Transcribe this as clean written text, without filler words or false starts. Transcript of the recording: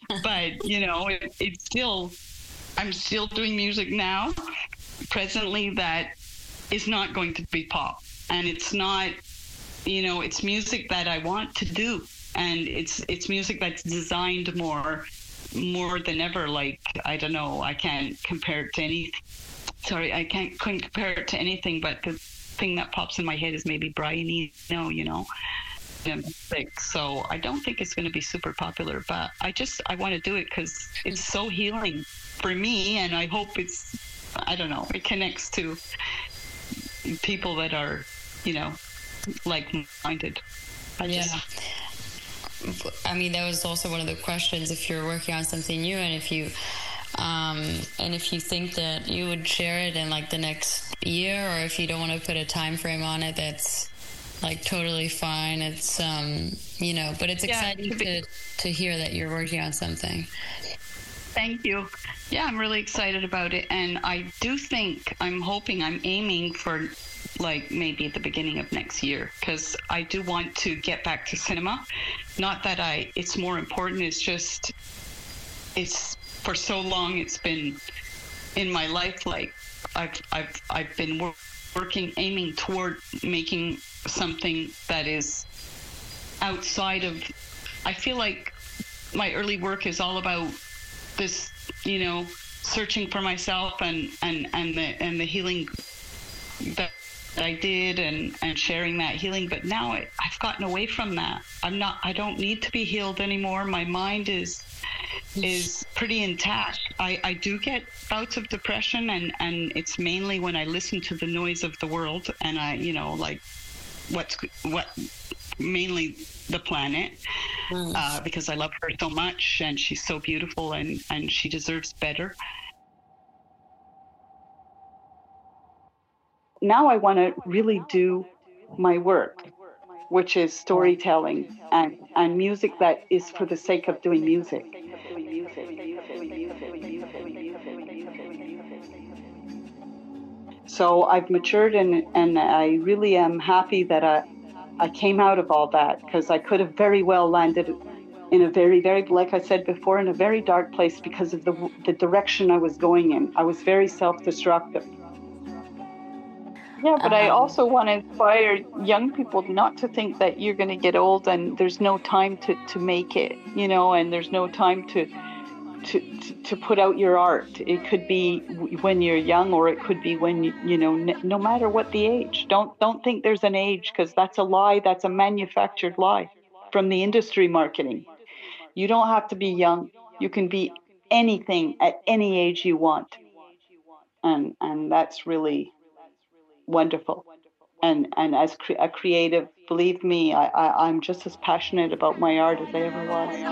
But it's still, I'm still doing music now, presently, that is not going to be pop, and it's not, it's music that I want to do, and it's music that's designed more than ever. Like, I don't know, I can't compare it to any. Sorry, couldn't compare it to anything, but the thing that pops in my head is maybe Brian Eno, music. So I don't think it's going to be super popular, but I want to do it because it's so healing for me, and I hope I don't know, it connects to people that are, like-minded. I mean, that was also one of the questions, if you're working on something new, and if you think that you would share it in like the next year, or if you don't want to put a time frame on it, that's like totally fine. It's but it's exciting to hear that you're working on something. Thank you. Yeah, I'm really excited about it, and I do think, I'm aiming for like maybe the beginning of next year, because I do want to get back to cinema. Not that it's more important, it's just, it's for so long it's been in my life, like I've been aiming toward making something that is outside of, I feel like my early work is all about this, searching for myself and the healing that I did, and sharing that healing. But now I've gotten away from that. I don't need to be healed anymore. My mind is pretty intact. I do get bouts of depression, and it's mainly when I listen to the noise of the world, and I, like what mainly the planet, because I love her so much, and she's so beautiful, and she deserves better. Now I want to really do my work, which is storytelling and music that is for the sake of doing music. So I've matured, and I really am happy that I came out of all that, because I could have very well landed in a very, very, like I said before, in a very dark place because of the direction I was going in. I was very self-destructive. Yeah, but I also want to inspire young people not to think that you're going to get old and there's no time to make it, and there's no time to put out your art. It could be when you're young, or it could be when no matter what the age. Don't think there's an age, because that's a lie. That's a manufactured lie from the industry marketing. You don't have to be young. You can be anything at any age you want, and that's really wonderful. And as a creative, believe me, I'm just as passionate about my art as I ever was.